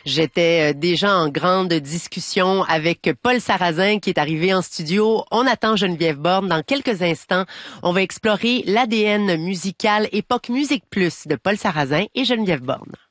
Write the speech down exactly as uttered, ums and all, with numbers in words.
J'étais déjà en grande discussion avec Paul Sarrazin qui est arrivé en studio. On attend Geneviève Borne dans quelques instants. On va explorer l'A D N musical époque Musique Plus de Paul Sarrazin et Geneviève Borne.